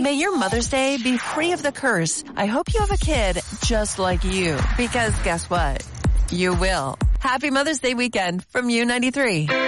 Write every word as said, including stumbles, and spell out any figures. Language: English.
May your Mother's Day be free of the curse. I hope you have a kid just like you. Because guess what? You will. Happy Mother's Day weekend from U ninety-three.